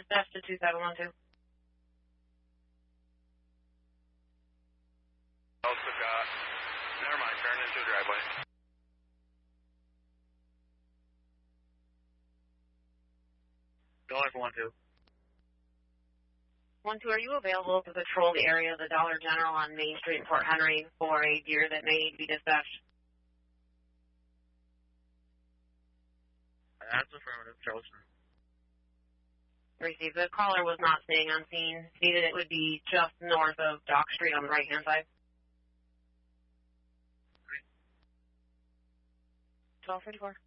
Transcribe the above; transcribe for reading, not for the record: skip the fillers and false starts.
dispatch to 2712. Also got, never mind, turn into the driveway. Dollar for 12. 12, are you available to patrol the area of the Dollar General on Main Street in Port Henry for a deer that may need to be dispatched? That's affirmative, Charleston. Received. The caller was not staying on scene. Stated it would be just north of Dock Street on the right-hand side. 1234.